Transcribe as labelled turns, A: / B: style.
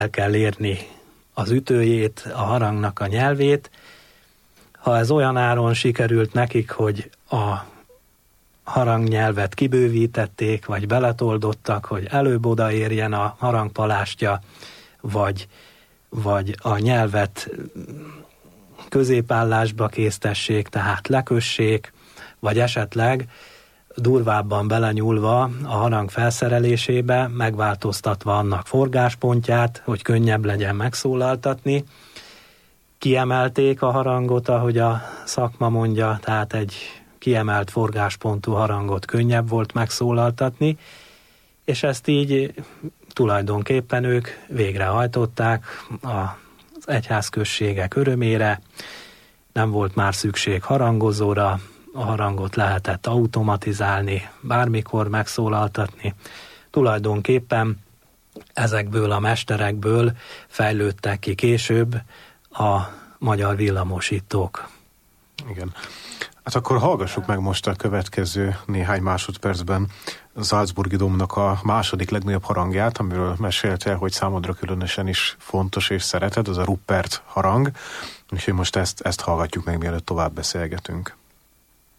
A: el kell érni az ütőjét, a harangnak a nyelvét. Ha ez olyan áron sikerült nekik, hogy a harangnyelvet kibővítették, vagy beletoldottak, hogy előbb odaérjen a harangpalástja, vagy a nyelvet középállásba késztessék, tehát lekössék, vagy esetleg durvábban belenyúlva a harang felszerelésébe, megváltoztatva annak forgáspontját, hogy könnyebb legyen megszólaltatni. Kiemelték a harangot, ahogy a szakma mondja, tehát egy kiemelt forgáspontú harangot könnyebb volt megszólaltatni, és ezt így tulajdonképpen ők végrehajtották az egyházközségek örömére. Nem volt már szükség harangozóra, a harangot lehetett automatizálni, bármikor megszólaltatni. Tulajdonképpen ezekből a mesterekből fejlődtek ki később a magyar villamosítók.
B: Igen. Hát akkor hallgassuk meg most a következő néhány másodpercben Salzburgi Dómnak a második legnagyobb harangját, amiről mesélte, hogy számodra különösen is fontos és szereted, az a Ruppert harang. Úgyhogy most ezt hallgatjuk meg, mielőtt tovább beszélgetünk.